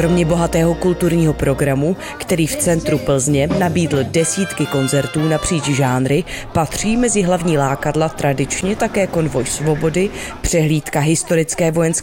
Kromě bohatého kulturního programu, který v centru Plzně nabídl desítky koncertů napříč žánry, patří mezi hlavní lákadla tradičně také konvoj svobody, přehlídka historické vojenské